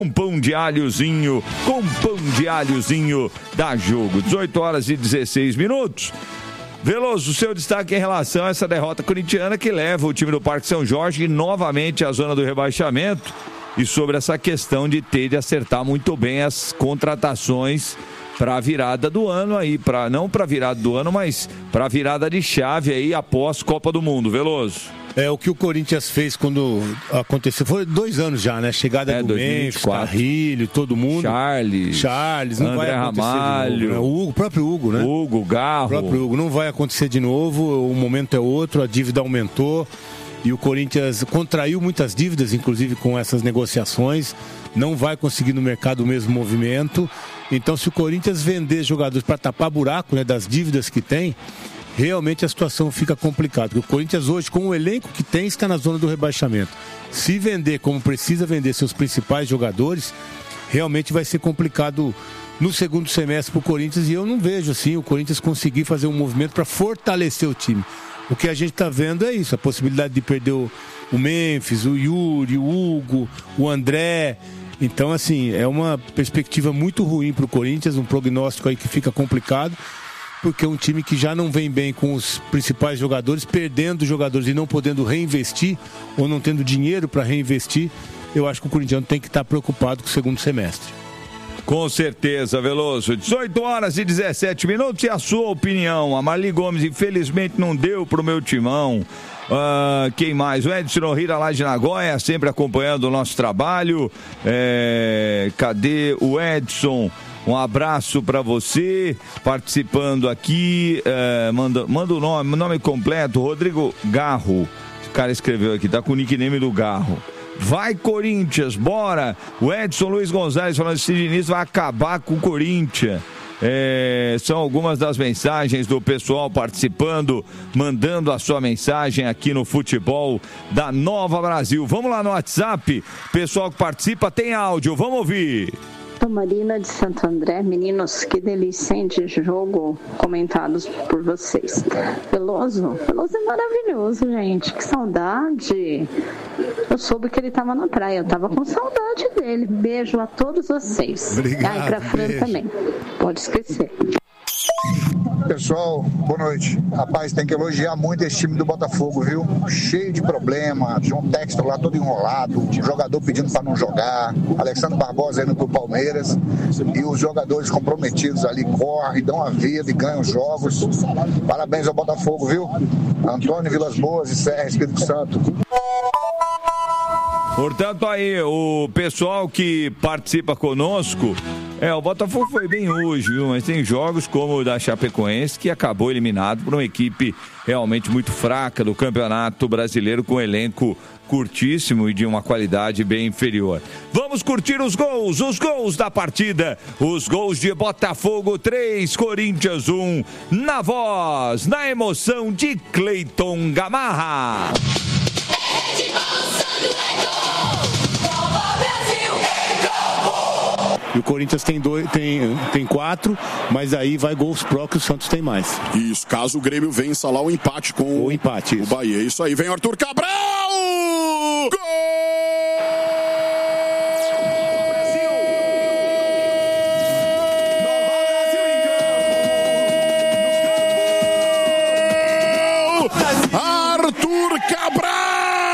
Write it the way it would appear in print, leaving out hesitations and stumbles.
Com pão de alhozinho dá jogo. 18h16. Veloso, o seu destaque em relação a essa derrota corintiana que leva o time do Parque São Jorge novamente à zona do rebaixamento e sobre essa questão de ter de acertar muito bem as contratações para a virada do ano aí, não para a virada do ano, mas para a virada de chave aí após Copa do Mundo. Veloso. O que o Corinthians fez quando aconteceu, foi 2 anos já, né? Chegada do Memphis, Carrilho, todo mundo. Charles, não André vai acontecer Ramalho, de novo, né? O próprio Hugo, né? Garro. O próprio Hugo, não vai acontecer de novo, o momento é outro, a dívida aumentou e o Corinthians contraiu muitas dívidas, inclusive com essas negociações, não vai conseguir no mercado o mesmo movimento. Então, se o Corinthians vender jogadores para tapar buraco, né, das dívidas que tem, realmente a situação fica complicada. Porque o Corinthians hoje, com o elenco que tem, está na zona do rebaixamento. Se vender como precisa vender seus principais jogadores, realmente vai ser complicado no segundo semestre para o Corinthians. E eu não vejo assim o Corinthians conseguir fazer um movimento para fortalecer o time. O que a gente está vendo é isso, a possibilidade de perder o Memphis, o Yuri, o Hugo, o André. Então, assim, é uma perspectiva muito ruim para o Corinthians, um prognóstico aí que fica complicado, porque é um time que já não vem bem com os principais jogadores, perdendo jogadores e não podendo reinvestir, ou não tendo dinheiro para reinvestir. Eu acho que o corintiano tem que estar preocupado com o segundo semestre. Com certeza, Veloso. 18h17 e a sua opinião? A Marli Gomes, infelizmente, não deu pro meu timão. Quem mais? O Edson Ohira lá de Nagoya, sempre acompanhando o nosso trabalho. Cadê o Edson? Um abraço para você, participando aqui. Manda o nome completo, Rodrigo Garro. O cara escreveu aqui, tá com o nickname do Garro. Vai, Corinthians, bora! O Edson Luiz Gonzalez falando que esse Diniz vai acabar com o Corinthians. São algumas das mensagens do pessoal participando, mandando a sua mensagem aqui no Futebol da Nova Brasil. Vamos lá no WhatsApp, pessoal que participa tem áudio, vamos ouvir. Sou Marina de Santo André. Meninos, que delícia, hein, de jogo comentados por vocês. Veloso é maravilhoso, gente, que saudade. Eu soube que ele estava na praia, eu estava com saudade dele. Beijo a todos vocês. Obrigado, e pra Fran também, pode esquecer. Pessoal, boa noite. Rapaz, tem que elogiar muito esse time do Botafogo, viu? Cheio de problema, João Textor lá todo enrolado, jogador pedindo para não jogar, Alexandre Barbosa indo pro Palmeiras, e os jogadores comprometidos ali correm, dão a vida e ganham jogos. Parabéns ao Botafogo, viu? Antônio Vilas Boas e Serra, Espírito Santo. Portanto, aí, o pessoal que participa conosco, o Botafogo foi bem hoje, viu? Mas tem jogos como o da Chapecoense, que acabou eliminado por uma equipe realmente muito fraca do Campeonato Brasileiro, com um elenco curtíssimo e de uma qualidade bem inferior. Vamos curtir os gols da partida. Os gols de Botafogo 3, Corinthians 1, na voz, na emoção de Cleiton Gamarra. E o Corinthians tem 4, mas aí vai gols próprios, o Santos tem mais. Isso, caso o Grêmio vença lá o empate com o empate, o Bahia. Isso aí, vem Arthur Cabral!